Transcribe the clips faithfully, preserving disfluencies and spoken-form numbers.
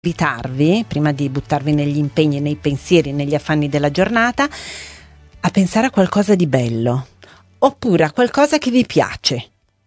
invitarvi, prima di buttarvi negli impegni, nei pensieri, negli affanni della giornata, a pensare a qualcosa di bello, oppure a qualcosa che vi piace.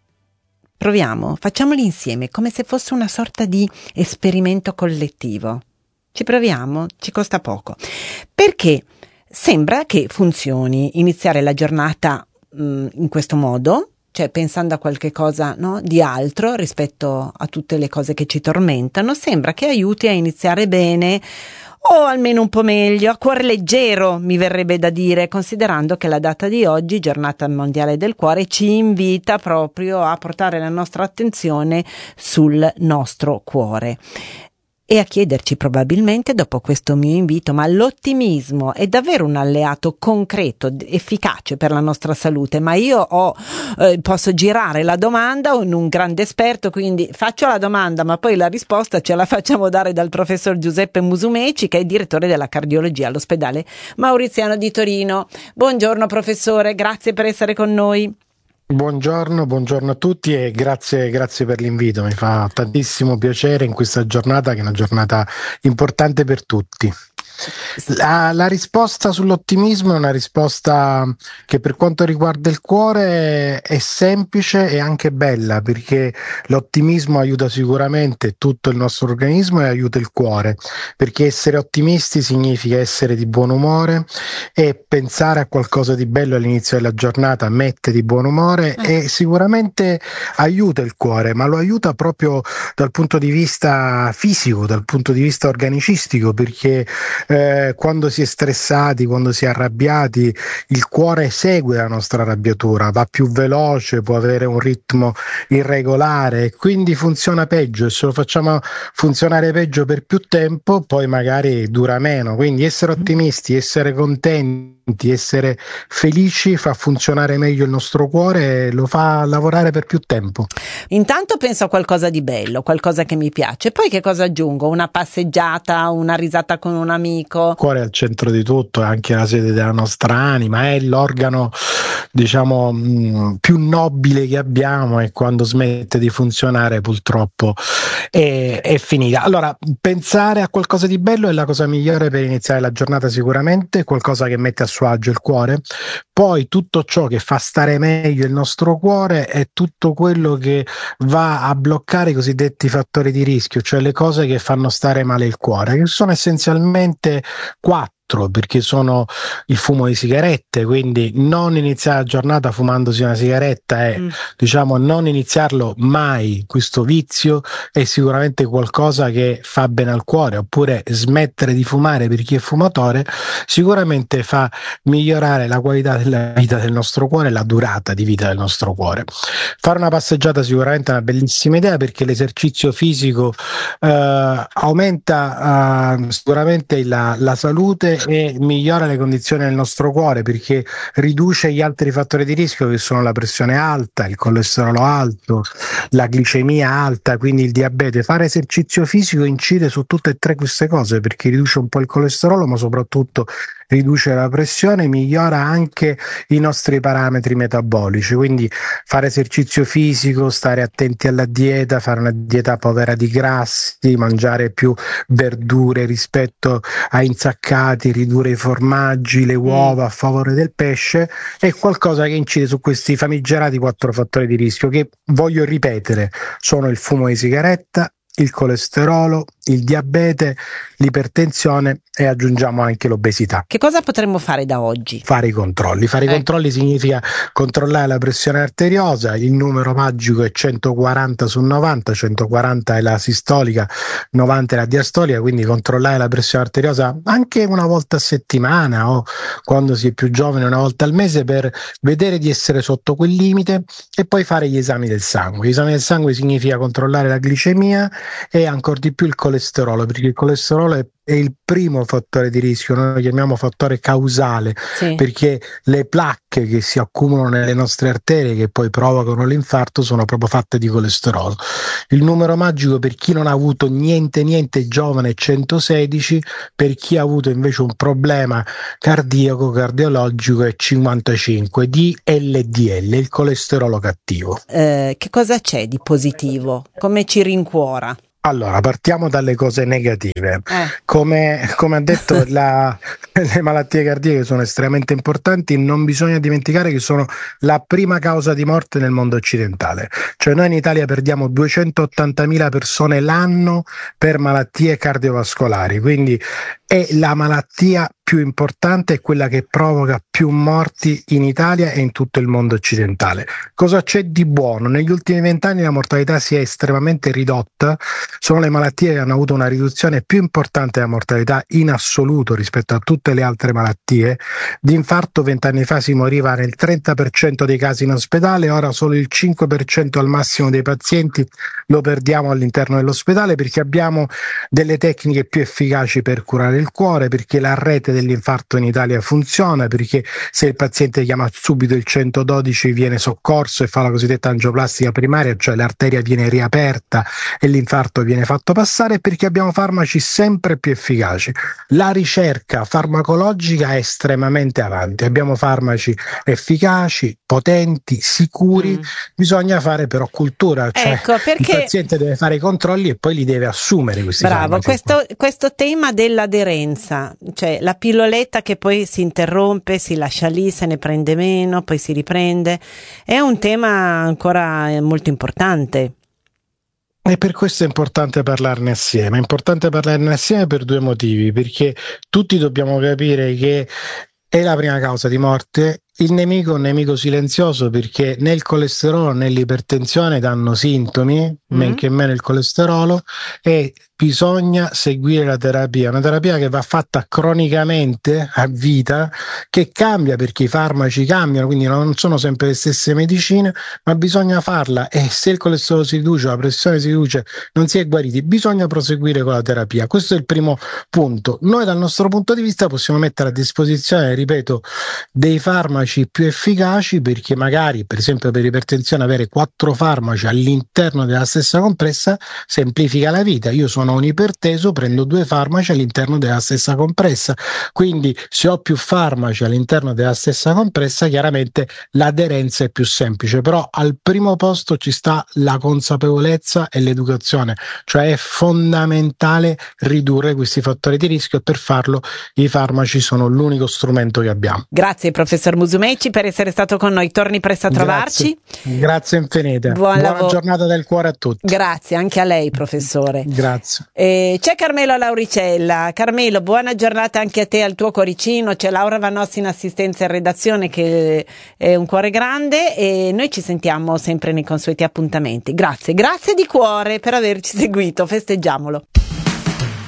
Proviamo, facciamoli insieme, come se fosse una sorta di esperimento collettivo. Ci proviamo? Ci costa poco. Perché sembra che funzioni iniziare la giornata mh, in questo modo, cioè pensando a qualche cosa, no, di altro rispetto a tutte le cose che ci tormentano, sembra che aiuti a iniziare bene o almeno un po' meglio, a cuor leggero mi verrebbe da dire, considerando che la data di oggi, Giornata Mondiale del Cuore, ci invita proprio a portare la nostra attenzione sul nostro cuore. E a chiederci probabilmente, dopo questo mio invito, ma l'ottimismo è davvero un alleato concreto, efficace per la nostra salute? Ma io ho, eh, posso girare la domanda con un grande esperto, quindi faccio la domanda, ma poi la risposta ce la facciamo dare dal professor Giuseppe Musumeci, che è direttore della cardiologia all'ospedale Mauriziano di Torino. Buongiorno professore, grazie per essere con noi. Buongiorno, buongiorno a tutti e grazie, grazie per l'invito, mi fa tantissimo piacere in questa giornata che è una giornata importante per tutti. La, la risposta sull'ottimismo è una risposta che per quanto riguarda il cuore è semplice e anche bella, perché l'ottimismo aiuta sicuramente tutto il nostro organismo e aiuta il cuore, perché essere ottimisti significa essere di buon umore e pensare a qualcosa di bello all'inizio della giornata mette di buon umore e sicuramente aiuta il cuore, ma lo aiuta proprio dal punto di vista fisico, dal punto di vista organicistico, perché Eh, quando si è stressati, quando si è arrabbiati, il cuore segue la nostra arrabbiatura, va più veloce, può avere un ritmo irregolare e quindi funziona peggio, e se lo facciamo funzionare peggio per più tempo poi magari dura meno, quindi essere ottimisti, essere contenti, essere felici fa funzionare meglio il nostro cuore e lo fa lavorare per più tempo. Intanto penso a qualcosa di bello, qualcosa che mi piace, poi che cosa aggiungo? Una passeggiata, una risata con un amico? Il cuore è al centro di tutto, è anche la sede della nostra anima, è l'organo diciamo mh, più nobile che abbiamo e quando smette di funzionare purtroppo è, è finita. Allora, pensare a qualcosa di bello è la cosa migliore per iniziare la giornata sicuramente, qualcosa che mette a suo agio il cuore, poi tutto ciò che fa stare meglio il nostro cuore è tutto quello che va a bloccare i cosiddetti fattori di rischio, cioè le cose che fanno stare male il cuore, che sono essenzialmente quattro, perché sono il fumo di sigarette, quindi non iniziare la giornata fumandosi una sigaretta è mm. diciamo non iniziarlo mai, questo vizio è sicuramente qualcosa che fa bene al cuore, oppure smettere di fumare per chi è fumatore sicuramente fa migliorare la qualità della vita del nostro cuore e la durata di vita del nostro cuore. Fare una passeggiata sicuramente è una bellissima idea, perché l'esercizio fisico eh, aumenta eh, sicuramente la, la salute e migliora le condizioni del nostro cuore, perché riduce gli altri fattori di rischio che sono la pressione alta, il colesterolo alto, la glicemia alta, quindi il diabete. Fare esercizio fisico incide su tutte e tre queste cose, perché riduce un po' il colesterolo, ma soprattutto riduce la pressione, migliora anche i nostri parametri metabolici, quindi fare esercizio fisico, stare attenti alla dieta, fare una dieta povera di grassi, mangiare più verdure rispetto a insaccati, ridurre i formaggi, le uova a favore del pesce, è qualcosa che incide su questi famigerati quattro fattori di rischio che, voglio ripetere, sono il fumo di sigaretta, il colesterolo, il diabete, l'ipertensione e aggiungiamo anche l'obesità. Che cosa potremmo fare da oggi? Fare i controlli. Fare ecco. i controlli significa controllare la pressione arteriosa, il numero magico è centoquaranta su novanta, centoquaranta è la sistolica, novanta è la diastolica, quindi controllare la pressione arteriosa anche una volta a settimana o quando si è più giovane una volta al mese per vedere di essere sotto quel limite, e poi fare gli esami del sangue. Gli esami del sangue significa controllare la glicemia e ancora di più il colesterolo, perché il colesterolo è è il primo fattore di rischio, noi lo chiamiamo fattore causale, sì. perché le placche che si accumulano nelle nostre arterie che poi provocano l'infarto sono proprio fatte di colesterolo. Il numero magico per chi non ha avuto niente niente giovane è centosedici, per chi ha avuto invece un problema cardiaco, cardiologico è cinquantacinque, di L D L, il colesterolo cattivo. Eh, che cosa c'è di positivo? Come ci rincuora? Allora, partiamo dalle cose negative. Eh. Come, come ha detto, la, le malattie cardiache sono estremamente importanti, non bisogna dimenticare che sono la prima causa di morte nel mondo occidentale. Cioè noi in Italia perdiamo duecentottantamila persone l'anno per malattie cardiovascolari, quindi è la malattia più importante, è quella che provoca più morti in Italia e in tutto il mondo occidentale. Cosa c'è di buono? Negli ultimi vent'anni la mortalità si è estremamente ridotta, sono le malattie che hanno avuto una riduzione più importante della mortalità in assoluto rispetto a tutte le altre malattie. Di infarto vent'anni fa si moriva nel trenta per cento dei casi in ospedale, ora solo il cinque per cento al massimo dei pazienti lo perdiamo all'interno dell'ospedale, perché abbiamo delle tecniche più efficaci per curare il cuore, perché la rete dell'infarto in Italia funziona, perché se il paziente chiama subito il centododici viene soccorso e fa la cosiddetta angioplastica primaria, cioè l'arteria viene riaperta e l'infarto viene fatto passare, perché abbiamo farmaci sempre più efficaci. La ricerca farmacologica è estremamente avanti, abbiamo farmaci efficaci, potenti, sicuri, mm. bisogna fare però cultura, cioè ecco, perché... il paziente deve fare i controlli e poi li deve assumere questi Bravo, farmaci. questo, questo tema dell'aderenza, cioè la pilloletta che poi si interrompe, si lascia lì, se ne prende meno, poi si riprende, è un tema ancora molto importante. E per questo è importante parlarne assieme, è importante parlarne assieme per due motivi, perché tutti dobbiamo capire che è la prima causa di morte. Il nemico è un nemico silenzioso, perché né il colesterolo né l'ipertensione danno sintomi, mm. men che meno il colesterolo, e bisogna seguire la terapia, una terapia che va fatta cronicamente a vita, che cambia perché i farmaci cambiano, quindi non sono sempre le stesse medicine, ma bisogna farla, e se il colesterolo si riduce, la pressione si riduce, non si è guariti, bisogna proseguire con la terapia. Questo è il primo punto. Noi dal nostro punto di vista possiamo mettere a disposizione, ripeto, dei farmaci più efficaci, perché magari per esempio per ipertensione avere quattro farmaci all'interno della stessa compressa semplifica la vita. Io sono un iperteso, prendo due farmaci all'interno della stessa compressa, quindi se ho più farmaci all'interno della stessa compressa chiaramente l'aderenza è più semplice, però al primo posto ci sta la consapevolezza e l'educazione, cioè è fondamentale ridurre questi fattori di rischio, e per farlo i farmaci sono l'unico strumento che abbiamo. Grazie professor Musumeci per essere stato con noi, torni presto a trovarci. Grazie, Grazie infinite. Buon Buona lavoro. Giornata del cuore a tutti. Grazie anche a lei professore. Grazie. E c'è Carmelo Lauricella. Carmelo, buona giornata anche a te, al tuo cuoricino. C'è Laura Vanossi in assistenza e redazione, che è un cuore grande, e noi ci sentiamo sempre nei consueti appuntamenti. Grazie, grazie di cuore per averci seguito, festeggiamolo.